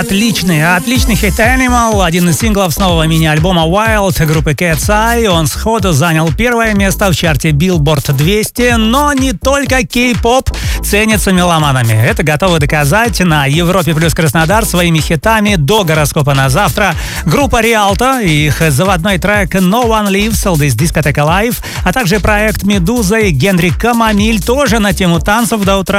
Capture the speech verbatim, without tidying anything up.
Отличный, отличный хит Animal, один из синглов с нового мини-альбома Wild группы Cat's Eye. Он сходу занял первое место в чарте Billboard двести, но не только кей-поп ценится меломанами. Это готовы доказать на Европе плюс Краснодар своими хитами до гороскопа на завтра. Группа Rialto и их заводной трек No One Lives из дискотека Live, а также проект Медуза и Генри Камамиль тоже на тему танцев до утра.